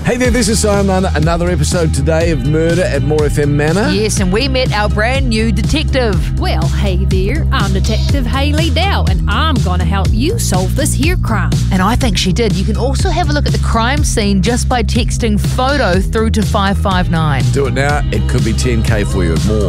Hey there, this is Simon. Another episode today of Murder at More FM Manor. Yes, and we met our brand new detective. Well, hey there, I'm Detective Hayley Dow, and I'm going to help you solve this here crime. And I think she did. You can also have a look at the crime scene just by texting photo through to 559. Do it now. It could be 10K for you at More.